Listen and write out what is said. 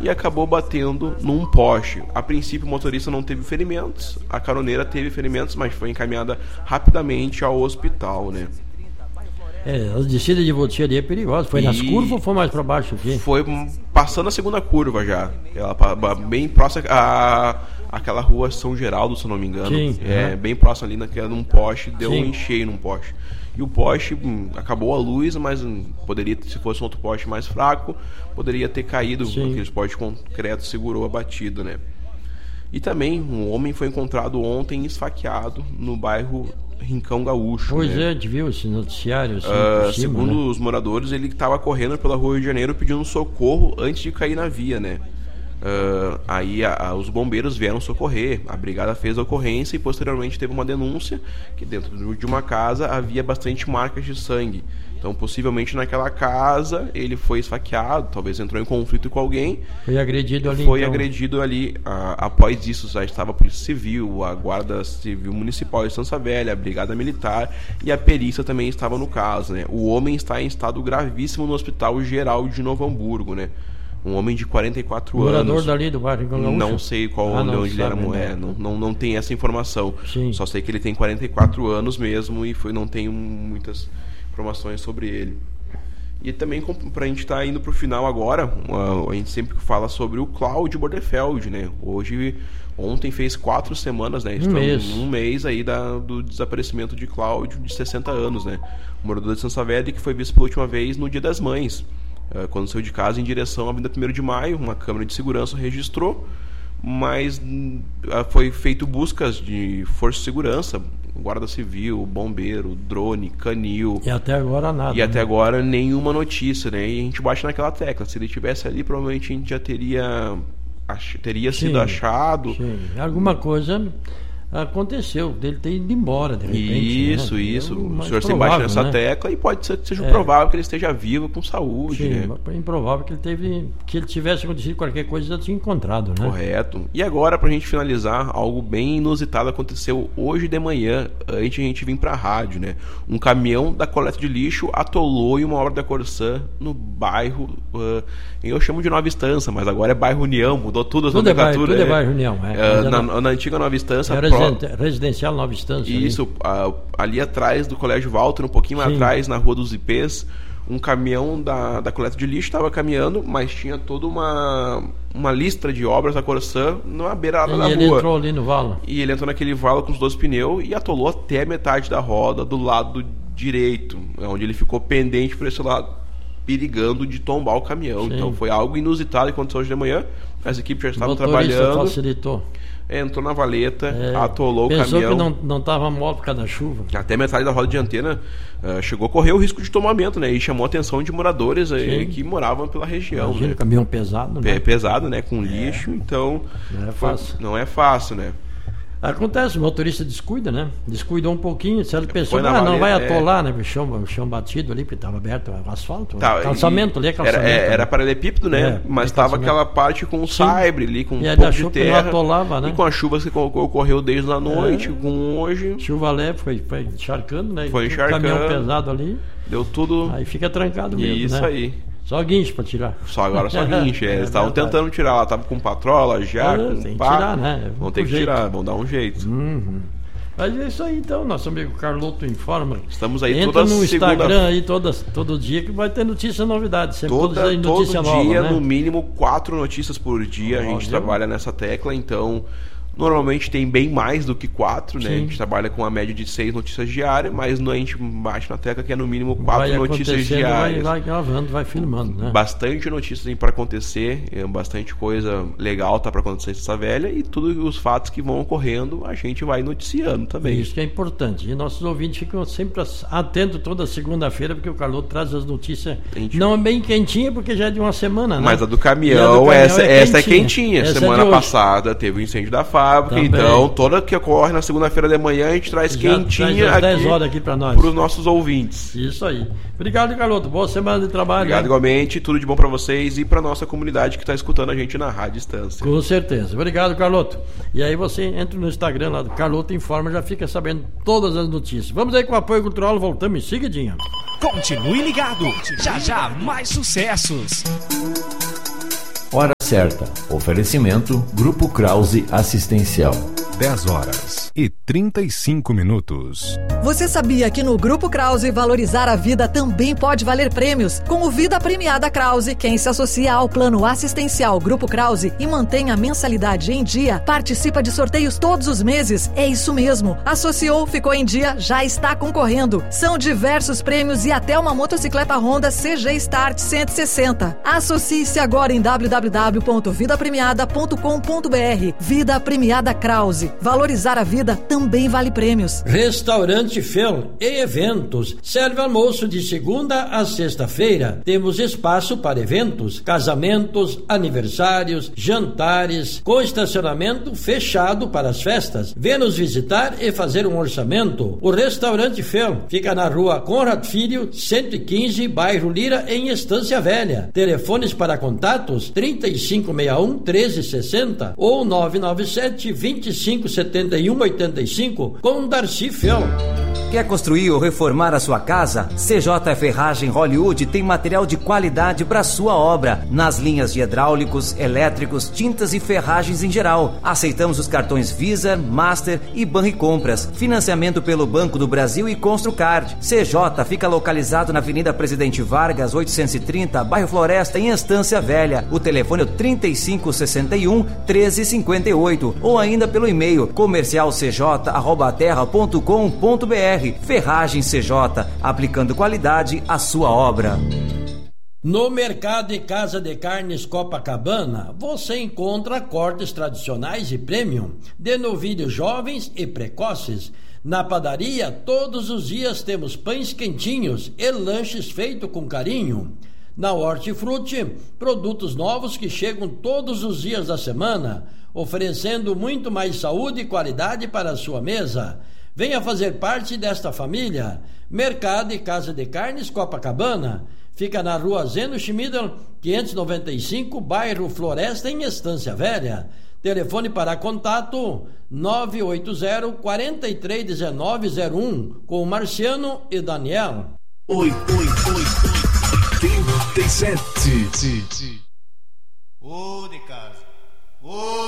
e acabou batendo num poste. A princípio o motorista não teve ferimentos, a caroneira teve ferimentos, mas foi encaminhada rapidamente ao hospital, né? A descida de Voti ali é perigosa. Foi nas curvas ou foi mais para baixo aqui? Foi passando a segunda curva já. Ela bem próxima àquela rua São Geraldo, se eu não me engano. Sim, bem próximo ali num poste, deu Sim. um encheio num poste. E o poste acabou a luz, mas poderia, se fosse um outro poste mais fraco, poderia ter caído. Sim. Aqueles postes de concreto segurou a batida, né? E também um homem foi encontrado ontem esfaqueado no bairro Rincão Gaúcho. Pois né? a gente viu esse noticiário assim, por cima, Segundo os moradores, ele estava correndo pela Rua Rio de Janeiro pedindo socorro antes de cair na via, né? Aí os bombeiros vieram socorrer, a brigada fez a ocorrência e posteriormente teve uma denúncia que dentro de uma casa havia bastante marcas de sangue. Então possivelmente naquela casa ele foi esfaqueado, talvez entrou em conflito com alguém. Foi agredido ali. Agredido ali. Após isso já estava a Polícia Civil, a Guarda Civil Municipal de Sança Velha, a Brigada Militar e a perícia também estava no caso, né? O homem está em estado gravíssimo no Hospital Geral de Novo Hamburgo, né? Um homem de 44 anos. Morador dali do bairro Rincão Gaúcho? Não sei onde ele era mulher, não tem essa informação. Sim. Só sei que ele tem 44 anos mesmo e não tenho muitas informações sobre ele. E também, pra gente estar indo pro final agora, a gente sempre fala sobre o Cláudio Bordefeld, né? Ontem fez 4 semanas, né? Estamos um mês aí do desaparecimento de Cláudio, de 60 anos, né? O morador de Sança Velha, que foi visto pela última vez no Dia das Mães. Quando saiu de casa em direção à Avenida 1º de Maio, uma câmera de segurança registrou, mas foi feito buscas de força de segurança, Guarda Civil, Bombeiro, drone, canil. E até agora nada. E até agora nenhuma notícia, né? E a gente bate naquela tecla. Se ele estivesse ali, provavelmente a gente já teria sido achado. Sim. Alguma coisa aconteceu, dele ter ido embora de repente. Isso. O O senhor se bate nessa tecla e pode ser que seja provável que ele esteja vivo com saúde. Sim, né? É improvável que ele tivesse acontecido qualquer coisa, já tinha encontrado, né? Correto. E agora, pra gente finalizar, algo bem inusitado aconteceu hoje de manhã, antes de a gente vir pra rádio, né? Um caminhão da coleta de lixo atolou em uma obra da Corsã no bairro, eu chamo de Nova Estância, mas agora é bairro União, mudou tudo a nomenclatura. Tudo é bairro União. Na antiga Nova Estância... Era residencial Nova Estância. Isso, ali atrás do Colégio Walter, um pouquinho mais atrás, na Rua dos Ipês, um caminhão da coleta de lixo estava caminhando, mas tinha toda uma lista de obras da Corsã na beirada da rua. E ele entrou ali no valo. E ele entrou naquele valo com os 2 pneus e atolou até a metade da roda do lado direito, onde ele ficou pendente por esse lado, perigando de tombar o caminhão. Sim. Então foi algo inusitado que aconteceu hoje de manhã. As equipes já estavam trabalhando. Facilitou. Entrou na valeta, atolou o caminhão. Pensou que não estava mole por causa da chuva. Até metade da roda dianteira chegou a correr o risco de tomamento, né? E chamou a atenção de moradores que moravam pela região. Imagina, né? caminhão pesado, né? Pesado, né? Com lixo, então... Não é fácil, né? Acontece, o motorista descuida, né? Descuidou um pouquinho, se ele pensou, não vai atolar, né? O chão batido ali, porque estava aberto o asfalto. Calçamento ali, calçamento. Era paralelepípedo, né? Mas estava aquela parte com o saibro ali, com um pouco de terra. Não atolava, né? E com a chuva que ocorreu desde a noite, com hoje... Chuva leve, foi encharcando, né? Foi encharcando. Caminhão pesado ali. Deu tudo... Aí fica trancado mesmo, Isso né? aí. Só guincho pra tirar. Agora só guincho. Eles estavam tentando tirar lá, tava com patrola já, com tem que pá. tirar, né? Vão ter que tirar, vão dar um jeito. Mas é isso aí então, nosso amigo Carloto informa. Estamos aí Entra no Instagram aí todo dia que vai ter notícia, novidade. Sempre todo notícia nova, dia, né? no mínimo 4 notícias por dia. A gente trabalha nessa tecla, então... Normalmente tem bem mais do que 4, né? A gente trabalha com uma média de 6 notícias diárias, mas a gente bate na tecla que é no mínimo 4 notícias diárias. Vai gravando, vai filmando, né? Bastante notícias tem para acontecer, bastante coisa legal tá para acontecer nessa velha, e todos os fatos que vão ocorrendo a gente vai noticiando também. Isso que é importante. E nossos ouvintes ficam sempre atentos toda segunda-feira, porque o Carloto traz as notícias não é bem quentinha, porque já é de uma semana, né? Mas a do caminhão, essa é quentinha. Semana passada teve o incêndio da fábrica, então toda que ocorre na segunda-feira de manhã a gente traz quentinha traz 10 horas aqui para nós. Para os nossos ouvintes. Isso aí. Obrigado, Carloto. Boa semana de trabalho. Obrigado igualmente. Tudo de bom para vocês e para nossa comunidade que está escutando a gente na Rádio Estância. Com certeza. Obrigado, Carloto. E aí você entra no Instagram lá do Carloto Informa, já fica sabendo todas as notícias. Vamos aí com o apoio cultural, voltamos em seguidinha. Continue ligado. Já mais sucessos. Certa. Oferecimento Grupo Krause Assistencial. 10h35. Você sabia que no Grupo Krause valorizar a vida também pode valer prêmios? Com o Vida Premiada Krause, quem se associa ao plano assistencial Grupo Krause e mantém a mensalidade em dia, participa de sorteios todos os meses. É isso mesmo. Associou, ficou em dia, já está concorrendo. São diversos prêmios e até uma motocicleta Honda CG Start 160. Associe-se agora em www.vidapremiada.com.br. Vida Premiada Krause. Valorizar a vida também vale prêmios. Restaurante Fel e Eventos. Serve almoço de segunda a sexta-feira. Temos espaço para eventos, casamentos, aniversários, jantares, com estacionamento fechado para as festas. Venha nos visitar e fazer um orçamento. O Restaurante Fel fica na rua Conrad Filho, 115, bairro Lira, em Estância Velha. Telefones para contatos 3561-1360 ou 997-2571-85 com Darcy Fel. Quer construir ou reformar a sua casa? CJ Ferragem Hollywood tem material de qualidade para sua obra, nas linhas de hidráulicos, elétricos, tintas e ferragens em geral. Aceitamos os cartões Visa, Master e Banricompras. Financiamento pelo Banco do Brasil e Construcard. CJ fica localizado na Avenida Presidente Vargas, 830, bairro Floresta, em Estância Velha. O telefone é 3561-1358 ou ainda pelo e-mail comercialcj@terra.com.br. Ferragem CJ, aplicando qualidade à sua obra. No Mercado e Casa de Carnes Copacabana, você encontra cortes tradicionais e premium de novilhos jovens e precoces. Na padaria, todos os dias temos pães quentinhos e lanches feitos com carinho. Na Hortifruti, produtos novos que chegam todos os dias da semana, oferecendo muito mais saúde e qualidade para a sua mesa. Venha fazer parte desta família. Mercado e Casa de Carnes Copacabana. Fica na rua Zeno Schmieder, 595, bairro Floresta, em Estância Velha. Telefone para contato 980-431901 com Marciano e Daniel. 37. Ô de casa.